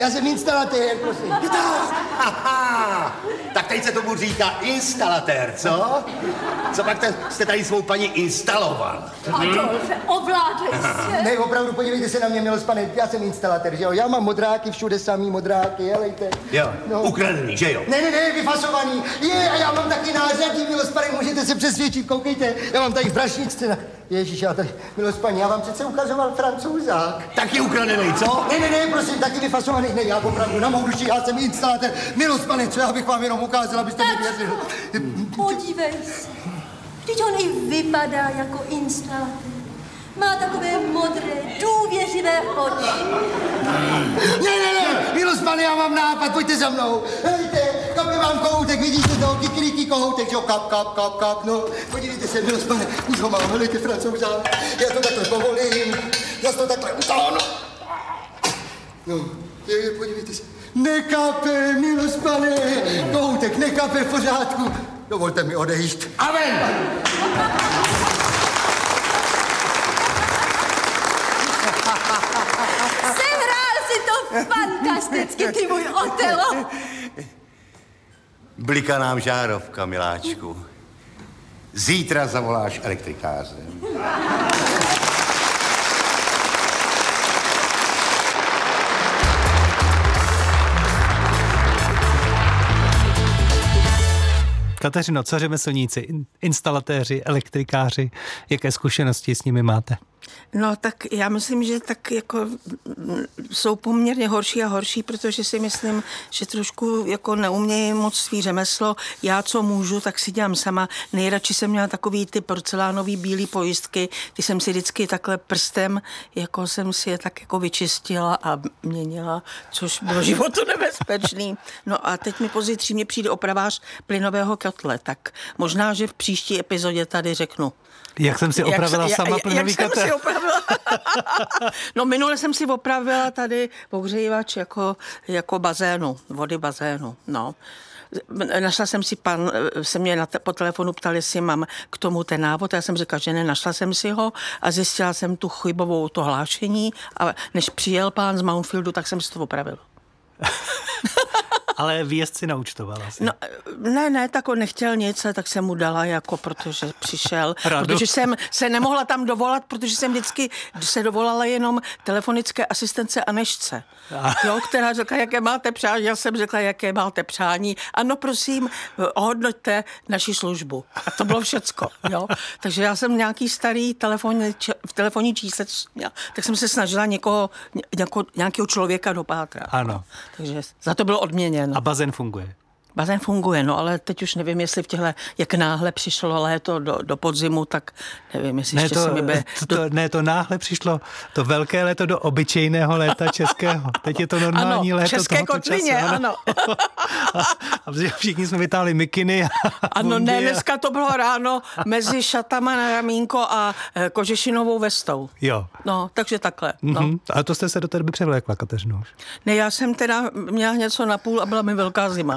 Já jsem instalatér, prosím. Tak teď se tomu říká instalatér, co? Co pak jste tady svou paní instaloval? Adolfe, ovládej se. Ne, opravdu, podívejte se na mě, milost pane, já jsem instalatér, že jo? Já mám modráky, všude samý modráky, helejte. Jo, no. Ukradený, že jo? Ne, vyfasovaný. A já mám taky nářadí, milost pane, můžete se přesvědčit, koukejte. Já mám tady v brašničce. Ježíš, já tady, milost paní, já vám přece ukazoval Francouzák. Taky ukradený, co? Ne, prosím, taky vyfasovaný. Ne, já opravdu na mou duši, já jsem instalatér. Milost pane, co já bych vám jenom ukázal, abyste mi věřil. Podívej se. Vždyť on i vypadá jako instalatér. Má takové modré, důvěřivé oči. Ne, milost pane, já mám nápad, pojďte za mnou. Hejte, kape vám kohoutek, vidíte to, kikiriki kohoutek, že jo, kap, no. Podívejte se, milost pane, už ho mám, helejte, Francouzák. Já to takhle povolím, já to takhle utáhnu. No, podívejte se. Nekape, milost pane, kohoutek, nekape, v pořádku. Dovolte mi odejít. Amen! Sehrál si to fantasticky, ty můj Otelo. Bliká nám žárovka, miláčku. Zítra zavoláš elektrikáře. Kateřino, co řemeslníci, instalatéři, elektrikáři, jaké zkušenosti s nimi máte? No tak já myslím, že tak jako jsou poměrně horší a horší, protože si myslím, že trošku jako neumějí moc svý řemeslo. Já co můžu, tak si dělám sama. Nejradši jsem měla takový ty porcelánový bílý pojistky, ty jsem si vždycky takhle prstem, jako jsem si je tak jako vyčistila a měnila, což bylo životu nebezpečný. No a teď mi pozítří mě přijde opravář plynového kotle, tak možná, že v příští epizodě tady řeknu. Jak jsem si opravila sama plynový kotel? Jak jsem si opravila? No minule jsem si opravila tady ohřívač jako bazénu, vody bazénu, no. Našla jsem si, pan se mě po telefonu ptal, jestli mám k tomu ten návod, já jsem řekla, že ne, našla jsem si ho a zjistila jsem tu chybovou to hlášení a než přijel pán z Mountfieldu, tak jsem si to opravil. Ale výjezd si naúčtovala si. No, ne, tak on nechtěl nic, tak jsem mu dala, jako protože přišel. Radu. Protože jsem se nemohla tam dovolat, protože jsem vždycky se dovolala jenom telefonické asistence Anešce. Jo, která řekla, jaké máte přání. Já jsem řekla, jaké máte přání. Ano, prosím, ohodnoťte naši službu. A to bylo všecko. Jo. Takže já jsem nějaký starý telefonní čísle, tak jsem se snažila nějakého člověka dopátrat. Ano. Takže za to bylo odměněn. A bazén funguje? Bazén funguje, no ale teď už nevím, jestli v těchto, jak náhle přišlo léto do podzimu, tak nevím, jestli ještě se mi bude... Ne, to náhle přišlo, to velké léto do obyčejného léta českého. Teď je to normální léto české kotlině, času, ano. A všichni jsme vytáhli mikiny. Ano, ne, dneska to bylo ráno mezi šatama na ramínko a kožešinovou vestou. Jo. No, takže takhle. No. A to jste se do té doby převlékla, Kateřino? Ne, já jsem teda měla něco na půl a byla mi velká zima.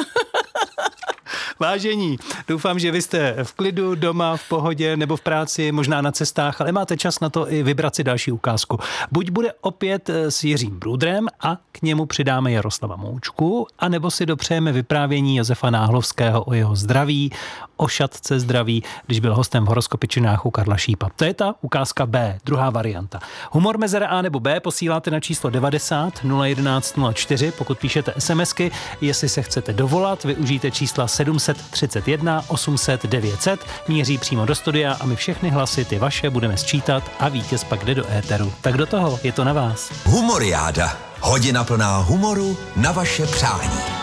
Vážení, doufám, že vy jste v klidu, doma, v pohodě nebo v práci, možná na cestách, ale máte čas na to i vybrat si další ukázku. Buď bude opět s Jiřím Brudrem a k němu přidáme Jaroslava Moučku, anebo si dopřejeme vyprávění Josefa Náhlovského o jeho zdraví, o šatce zdraví, když byl hostem v Horoskopičinách u Karla Šípa. To je ta ukázka B, druhá varianta. Humor mezera A nebo B posíláte na číslo 90 011 04, pokud píšete SMSky. Jestli se chcete dovolat, využijte čísla 731 800 900, míří přímo do studia a my všechny hlasy, ty vaše, budeme sčítat a vítěz pak jde do éteru. Tak do toho, je to na vás. Humoriáda. Hodina plná humoru na vaše přání.